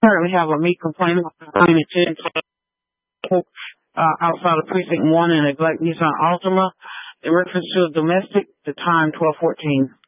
currently have a meat complaint outside of Precinct 1 in neglect Nissan Altima in reference to a domestic, the time 12:14.